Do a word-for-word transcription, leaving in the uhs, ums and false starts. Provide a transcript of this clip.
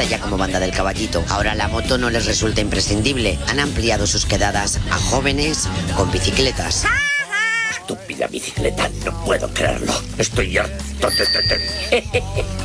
ya como Banda del Caballito. Ahora la moto no les resulta imprescindible. Han ampliado sus quedadas a jóvenes con bicicletas. Estúpida bicicleta, no puedo creerlo. Estoy harto de...